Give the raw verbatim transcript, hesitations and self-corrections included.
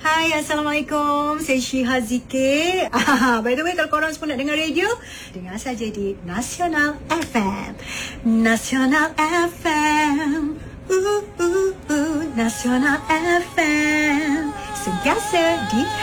Hai, Assalamualaikum. Saya Syiha Zikir. Ah, by the way, kalau korang semua nak dengar radio, dengar saja di Nasional F M. Nasional F M. Uh, uh, uh, Nasional F M. Sentiasa di